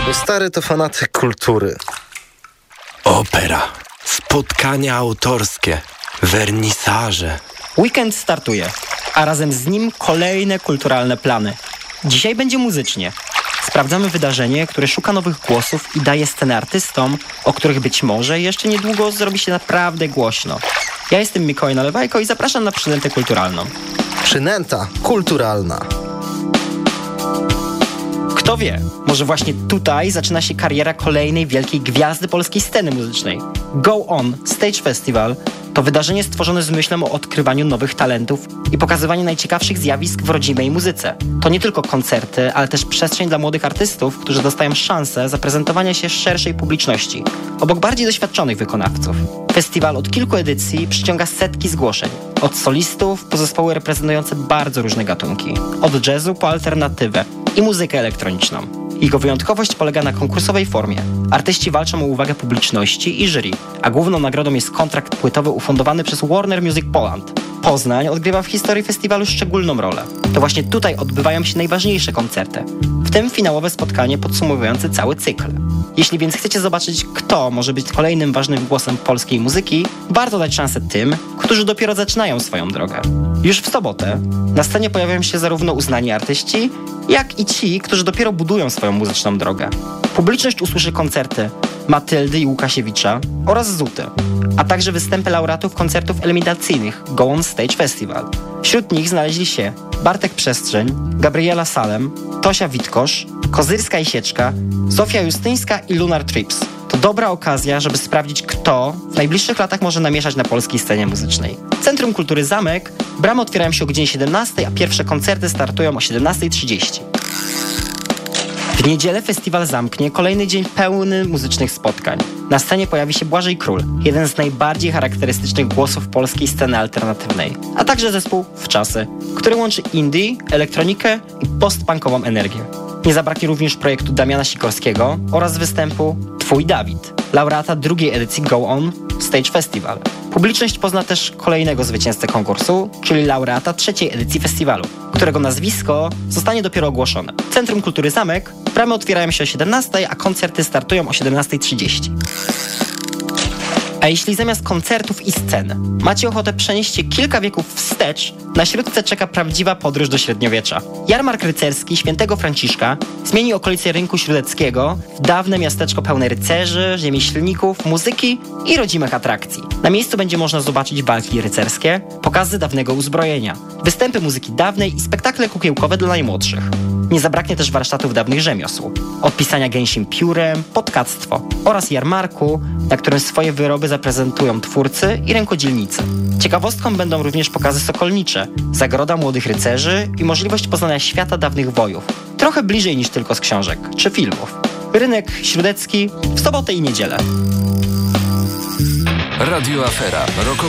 Mój stary to fanatyk kultury. Opera, spotkania autorskie, wernisaże. Weekend startuje, a razem z nim kolejne kulturalne plany. Dzisiaj będzie muzycznie. Sprawdzamy wydarzenie, które szuka nowych głosów i daje scenę artystom, o których być może jeszcze niedługo zrobi się naprawdę głośno. Ja jestem Mikołaj Nalewajko i zapraszam na przynętę kulturalną. Przynęta kulturalna. Kto wie, może właśnie tutaj zaczyna się kariera kolejnej wielkiej gwiazdy polskiej sceny muzycznej. Go On Stage Festival to wydarzenie stworzone z myślą o odkrywaniu nowych talentów i pokazywaniu najciekawszych zjawisk w rodzimej muzyce. To nie tylko koncerty, ale też przestrzeń dla młodych artystów, którzy dostają szansę zaprezentowania się szerszej publiczności, obok bardziej doświadczonych wykonawców. Festiwal od kilku edycji przyciąga setki zgłoszeń. Od solistów po zespoły reprezentujące bardzo różne gatunki. Od jazzu po alternatywę i muzykę elektroniczną. Jego wyjątkowość polega na konkursowej formie. Artyści walczą o uwagę publiczności i jury, a główną nagrodą jest kontrakt płytowy ufundowany przez Warner Music Poland. Poznań odgrywa w historii festiwalu szczególną rolę. To właśnie tutaj odbywają się najważniejsze koncerty, w tym finałowe spotkanie podsumowujące cały cykl. Jeśli więc chcecie zobaczyć, kto może być kolejnym ważnym głosem polskiej muzyki, warto dać szansę tym, którzy dopiero zaczynają swoją drogę. Już w sobotę na scenie pojawią się zarówno uznani artyści, jak i ci, którzy dopiero budują swoją muzyczną drogę. Publiczność usłyszy koncerty Matyldy i Łukasiewicza oraz Zuty, a także występy laureatów koncertów eliminacyjnych Go On Stage Festival. Wśród nich znaleźli się Bartek Przestrzeń, Gabriela Salem, Tosia Witkosz, Kozyrska i Sieczka, Zofia Justyńska i Lunar Trips. To dobra okazja, żeby sprawdzić, kto w najbliższych latach może namieszać na polskiej scenie muzycznej. Centrum Kultury Zamek, bramy otwierają się o godzinie 17, a pierwsze koncerty startują o 17:30. W niedzielę festiwal zamknie kolejny dzień pełny muzycznych spotkań. Na scenie pojawi się Błażej Król, jeden z najbardziej charakterystycznych głosów polskiej sceny alternatywnej, a także zespół Wczasy, który łączy indie, elektronikę i post-punkową energię. Nie zabraknie również projektu Damiana Sikorskiego oraz występu Twój Dawid, laureata drugiej edycji Go On Stage Festival. Publiczność pozna też kolejnego zwycięzcę konkursu, czyli laureata trzeciej edycji festiwalu, którego nazwisko zostanie dopiero ogłoszone. Centrum Kultury Zamek, bramy otwierają się o 17, a koncerty startują o 17:30. A jeśli zamiast koncertów i scen macie ochotę przenieść się kilka wieków wstecz, na Śródce czeka prawdziwa podróż do średniowiecza. Jarmark rycerski Świętego Franciszka zmieni okolice Rynku Śródeckiego w dawne miasteczko pełne rycerzy, rzemieślników, muzyki i rodzimych atrakcji. Na miejscu będzie można zobaczyć walki rycerskie, pokazy dawnego uzbrojenia, występy muzyki dawnej i spektakle kukiełkowe dla najmłodszych. Nie zabraknie też warsztatów dawnych rzemiosł, od pisania gęsim piórem, tkactwo oraz jarmarku, na którym swoje wyroby zaprezentują twórcy i rękodzielnicy. Ciekawostką będą również pokazy sokolnicze, zagroda młodych rycerzy i możliwość poznania świata dawnych wojów, trochę bliżej niż tylko z książek czy filmów. Rynek Śródecki w sobotę i niedzielę. Radio Afera.